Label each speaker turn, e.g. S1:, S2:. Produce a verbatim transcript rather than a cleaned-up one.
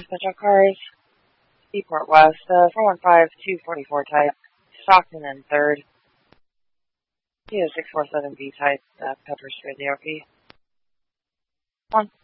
S1: Central Cars, Seaport West, uh, four one five two forty-four type, Stockton and third. He has six four seven B type, uh, Pepper Street, the O P. One.